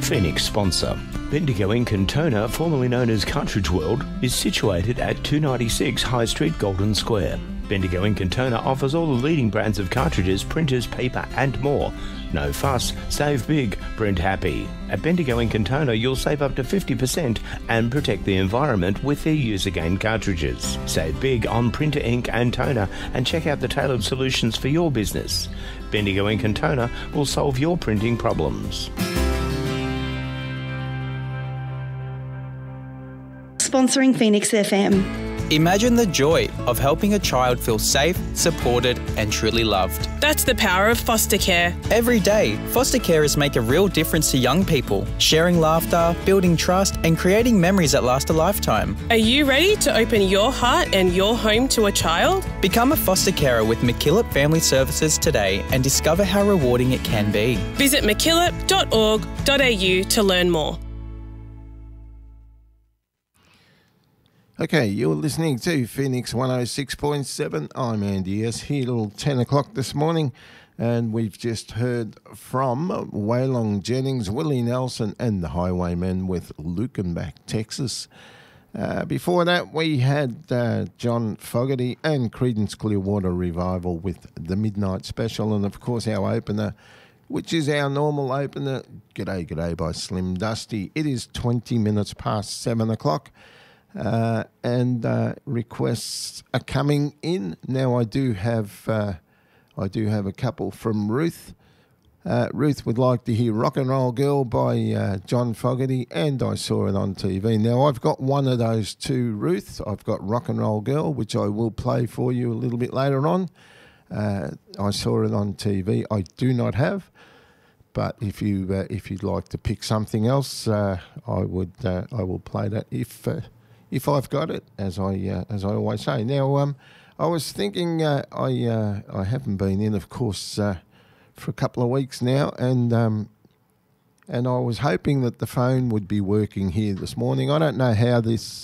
Phoenix sponsor. Bendigo Ink and Toner, formerly known as Cartridge World, is situated at 296 High Street, Golden Square. Bendigo Ink and Toner offers all the leading brands of cartridges, printers, paper and more. No fuss, save big, print happy. At Bendigo Ink and Toner, you'll save up to 50% and protect the environment with their use-again cartridges. Save big on printer ink and toner and check out the tailored solutions for your business. Bendigo Ink and Toner will solve your printing problems. Sponsoring Phoenix FM. Imagine the joy of helping a child feel safe, supported and truly loved. That's the power of foster care. Every day, foster carers make a real difference to young people, sharing laughter, building trust and creating memories that last a lifetime. Are you ready to open your heart and your home to a child? Become a foster carer with MacKillop Family Services today and discover how rewarding it can be. Visit mackillop.org.au to learn more. Okay, you're listening to Phoenix 106.7. I'm Andy S. here till 10 o'clock this morning, and we've just heard from Waylon Jennings, Willie Nelson and the Highwaymen with Lukenbach, Texas. Before that, we had John Fogerty and Creedence Clearwater Revival with the Midnight Special, and of course our opener, which is our normal opener, G'day G'day by Slim Dusty. It is 20 minutes past 7 o'clock. And requests are coming in now. I do have a couple from Ruth. Ruth would like to hear "Rock and Roll Girl" by John Fogerty, and I saw it on TV. Now I've got one of those two, Ruth. I've got "Rock and Roll Girl," which I will play for you a little bit later on. I saw it on TV. I do not have. But if you'd like to pick something else, I will play that if I've got it, as I always say. Now, I was thinking, I haven't been in, of course, for a couple of weeks now, and I was hoping that the phone would be working here this morning. I don't know how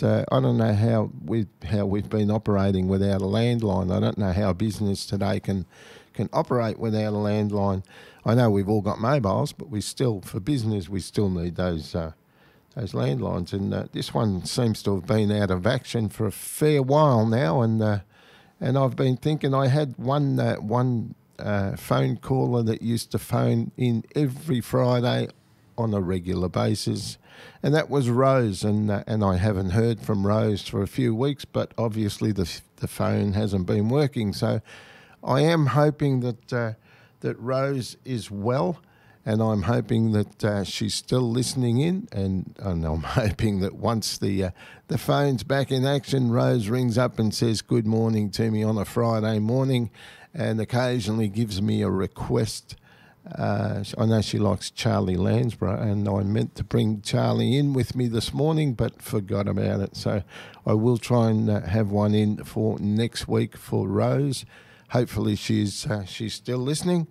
we've been operating without a landline. I don't know how business today can operate without a landline. I know we've all got mobiles, but for business, we still need those landlines, and this one seems to have been out of action for a fair while now, and I've been thinking I had one phone caller that used to phone in every Friday on a regular basis, and that was Rose, and I haven't heard from Rose for a few weeks, but obviously the phone hasn't been working, so I am hoping that Rose is well. And I'm hoping that she's still listening in, and I'm hoping that once the phone's back in action, Rose rings up and says good morning to me on a Friday morning, and occasionally gives me a request. I know she likes Charlie Lansborough, and I meant to bring Charlie in with me this morning, but forgot about it. So I will try and have one in for next week for Rose. Hopefully she's still listening.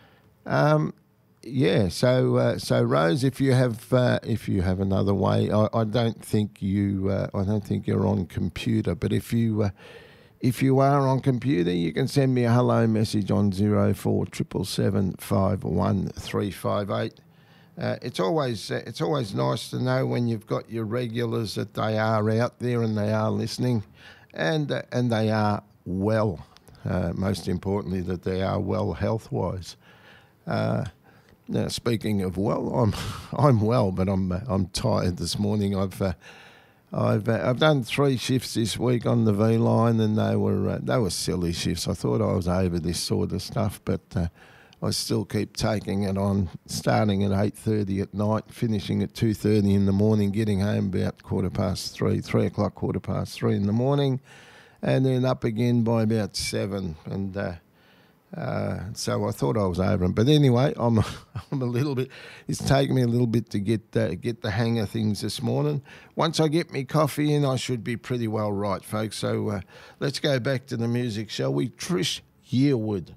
Yeah, so Rose, if you have another way, I don't think you're on computer, but if you are on computer, you can send me a hello message on 0477 51358. It's always nice to know when you've got your regulars that they are out there and they are listening, and they are well. Most importantly, that they are well health-wise. Now, speaking of well, I'm well, but I'm tired this morning. I've done 3 shifts this week on the V line, and they were silly shifts. I thought I was over this sort of stuff, but I still keep taking it on. Starting at 8:30 at night, finishing at 2:30 in the morning, getting home about 3 o'clock, 3:15 in the morning, and then up again by about 7 and. So I thought I was over them, but anyway, I'm a little bit. It's taken me a little bit to get the hang of things this morning. Once I get me coffee in, I should be pretty well right, folks. So let's go back to the music, shall we? Trish Yearwood.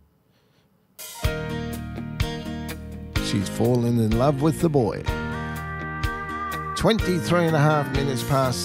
She's fallen in love with the boy. 23 and a half minutes past